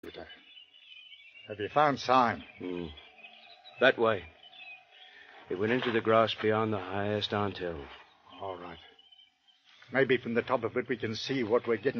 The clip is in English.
Have you found sign? That way. It went into the grass beyond the highest anthill. All right. Maybe from the top of it we can see what we're getting